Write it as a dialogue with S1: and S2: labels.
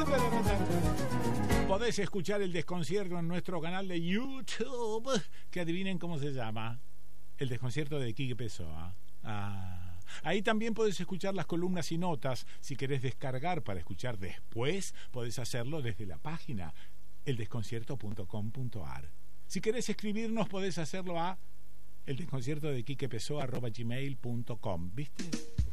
S1: Podés escuchar El Desconcierto en nuestro canal de YouTube, que adivinen cómo se llama. El Desconcierto de Quique Pessoa. Ahí también podés escuchar las columnas y notas. Si querés descargar para escuchar después, podés hacerlo desde la página eldesconcierto.com.ar. Si querés escribirnos, podés hacerlo a eldesconciertodequiquepessoa@gmail.com. ¿Viste?